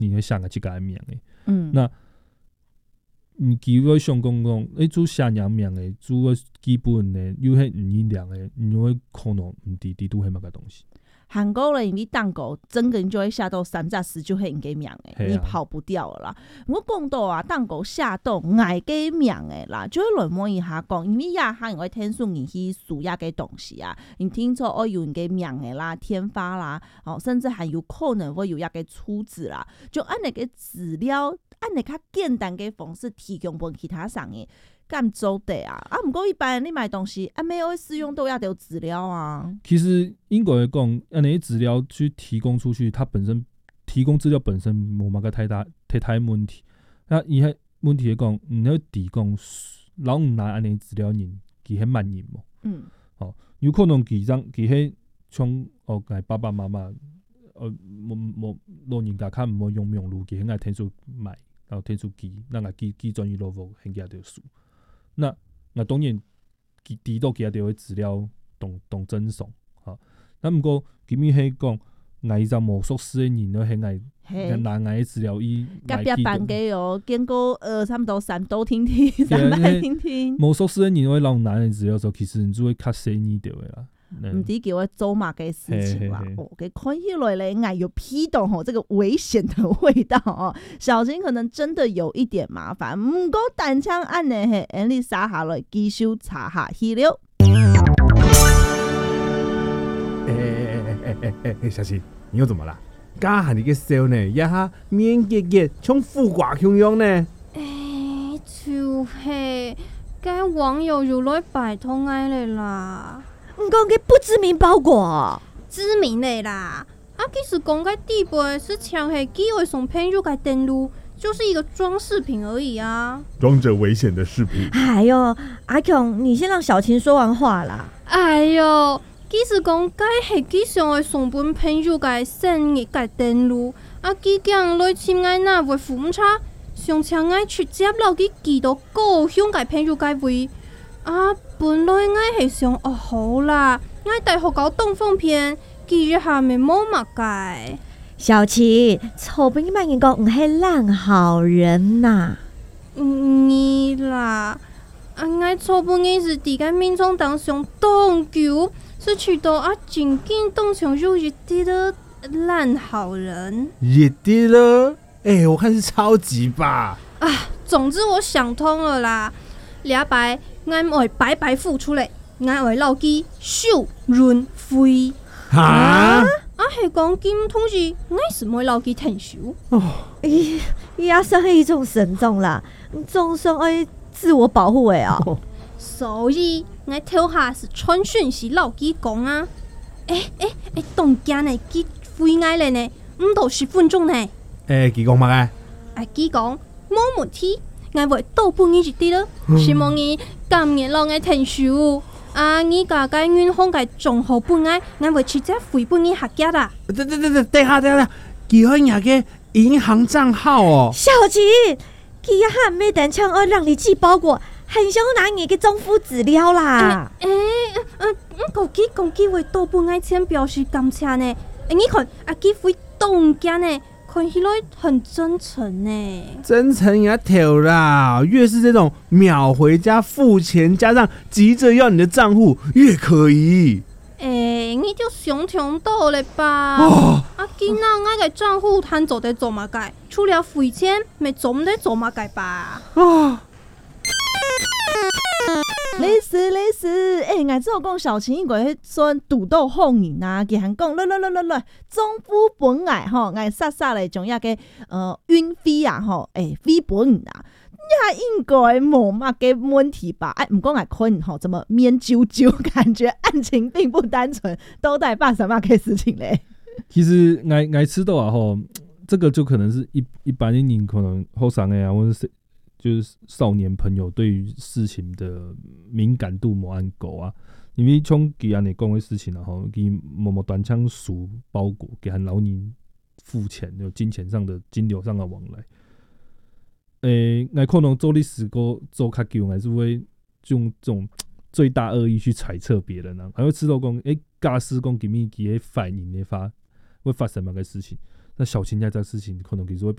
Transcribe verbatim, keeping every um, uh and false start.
你会想个这个命的， 嗯， 那你基本上讲讲，诶，做下娘命的，做基本的有迄唔一样的，你会可能唔伫伫拄迄物个东西。 韩国人你当狗整个人就会吓到三十四就很给命诶，你跑不掉了啦。我讲到啊，当狗吓到爱给命诶啦，就会乱摸一下讲，因为亚哈因为天数你去数亚嘅东西啊，你听说哦有人给命诶啦，天发啦，哦甚至还有可能会有亚嘅出子啦，就按那个资料，按那较简单嘅方式提供俾其他上嘅。干做的啊！啊，不过一般人你买东西啊，没有使用都要有资料啊。 其实英国来讲，按那些资料去提供出去，它本身提供资料本身冇乜个太大太大问题。那伊迄问题来讲，你要提供老唔拿安尼资料人，佢迄慢人冇。 嗯。 哦，有可能佢张佢迄像哦，佢爸爸妈妈，呃，冇冇老人家较唔好用网络，佢喺天数买，然后天数机，那个机机专业 level 喺佢条数。那那当然，佢知道佢條資料當當真爽嚇。那毋過佢咪係講，我一個魔術師嘅人咧係愛拿我嘅資料伊隔壁班嘅哦，見過呃差唔多三都聽聽，三百聽聽。 魔術師嘅人會讓拿嘅資料時候，其實你就會較細膩掉嘅啦。 唔止叫我做嘛嘅事情啦，哦，給看起來咧，哎有批到吼這個危險的味道哦，小心可能真的有一點麻煩。唔過單槍案呢，嘿，安利撒下來繼續查下去了。 哎哎哎哎哎哎，小琪，你又怎麼啦？家下你嘅笑呢，一下面結結，像富掛咁樣呢？ 誒，就係該網友又來拜託我咧啦。 唔講嘅不知名包裹， 知名的啦。啊，其實講個地位是搶係機會送朋友個登錄，就是一個裝飾品而已啊。 裝着危險的飾品。 哎呦，阿強，你先讓小琴說完話啦。 哎呦，其實講個係機上會送本朋友個生日個登錄，啊，機講來親愛那位父母差，上請愛直接留佢寄到高雄個朋友個位。啊，本來我係想哦好啦，我大學搞東風片，記住下面冇乜計。 小琪，臭兵慢人講唔係爛好人呐。 你啦，啊我臭兵嘅是啲個民眾黨上當球，是去到啊真緊當上有一啲的爛好人。 一啲了，哎、欸，我看是超級吧。 啊，總之我想通了啦，禮拜。我會白白付出嚟，我會留機收潤費。 嚇！啊係講金通知，我是唔會留機停收。 哦，咦，也算係一種慎重啦，總算愛自我保護嘅啊。 哦、所以我跳下是傳訊息留機講啊。誒誒誒，當家呢機費我嚟呢，唔到十分鐘呢。誒、 欸，佢講乜嘅？ 誒，佢講冇問題。我會多半一啲咯，希望你今年讓我停收。啊，你家嘅銀行嘅賬號本我，我會直接匯俾你客家啦。 等等等等，等下等下，佢係人嘅銀行賬號哦。 小琪，佢一下沒等搶而讓你寄包裹，很想拿你嘅政府資料啦。 誒誒，嗯，嗰幾嗰幾會多半我先表示感謝呢。誒，你看啊，幾會當家呢？看起來很真誠呢， 真誠也條啦，越是這種秒回家付錢，加上急着要你的賬戶，越可疑。 誒、欸，你就想象到了吧？哦、啊，今仔我嘅賬戶攤做得做乜計？除了付錢，咪做唔得做乜計吧？ 哦類似類似，誒，我之後講小琴應該算獨到後人啊，佢還講，來來來來來，政府本來吼，我殺殺嚟仲一個呃運費啊，吼，誒，飛本啊，也應該冇乜嘅問題吧？哎，唔講係可能吼，怎麼面啾啾，感覺案情並不單純，都在辦什麼嘅事情咧？ 其實我我知道啊，吼，這個就可能是一一般的人可能後生嘅啊，或者是。就是少年朋友對於事情的敏感度冇按夠啊，因為像佢安尼講嘅事情啊，吼，佢默默斷槍數包裹，給他老人付錢，有金錢上的金流上的往來。誒、欸，我可能做歷史個做較久，還是會用這種最大惡意去揣測別人啊，還會知道講，誒、欸，假使講今日佢會反應嘅發，會發生乜嘅事情。 那小心在这个事情可能其实会